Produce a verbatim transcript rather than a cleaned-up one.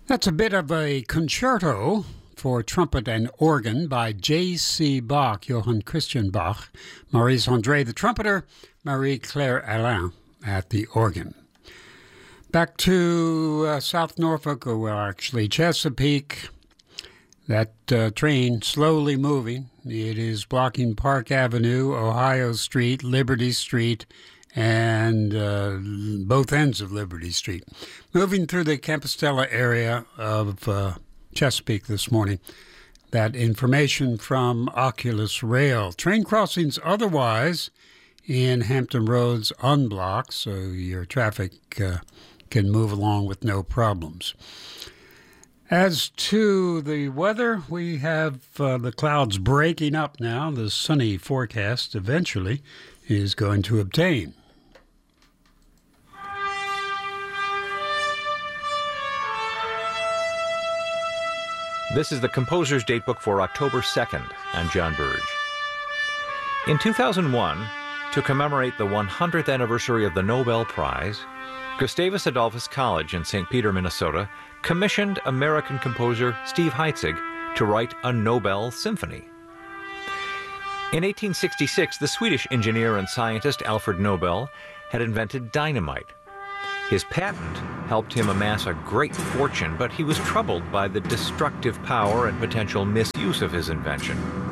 That's a bit of a concerto for trumpet and organ by J C Bach, Johann Christian Bach, Maurice Andre the trumpeter, Marie-Claire Alain at the organ. Back to uh, South Norfolk, or well, actually Chesapeake. That uh, train slowly moving. It is blocking Park Avenue, Ohio Street, Liberty Street, and uh, both ends of Liberty Street. Moving through the Compostela area of uh, Chesapeake this morning. That information from Oculus Rail. Train crossings otherwise in Hampton Roads unblocked, so your traffic uh, can move along with no problems. As to the weather, we have uh, the clouds breaking up now. The sunny forecast eventually is going to obtain. This is the Composer's Datebook for October second. I'm John Burge. In two thousand one, to commemorate the one hundredth anniversary of the Nobel Prize, Gustavus Adolphus College in Saint Peter, Minnesota, commissioned American composer Steve Heitzig to write a Nobel Symphony. In eighteen sixty-six, the Swedish engineer and scientist Alfred Nobel had invented dynamite. His patent helped him amass a great fortune, but he was troubled by the destructive power and potential misuse of his invention.